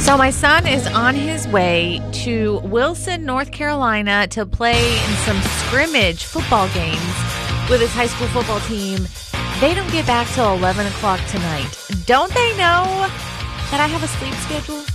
So my son is on his way to Wilson, North Carolina to play in some scrimmage football games with his high school football team. They don't get back till 11 o'clock tonight. Don't they know that I have a sleep schedule?